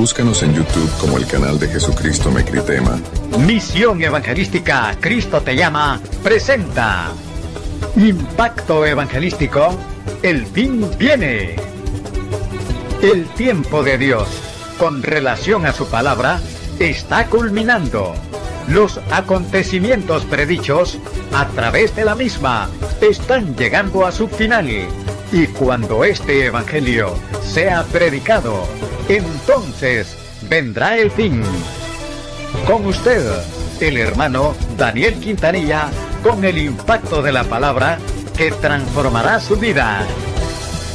Búscanos en YouTube como el canal de Jesucristo Mecritema. Misión Evangelística Cristo Te Llama presenta Impacto Evangelístico. El fin viene. El tiempo de Dios, con relación a su palabra, está culminando. Los acontecimientos predichos a través de la misma están llegando a su final. Y cuando este evangelio sea predicado, entonces vendrá el fin. Con usted, el hermano Daniel Quintanilla, con el impacto de la palabra que transformará su vida.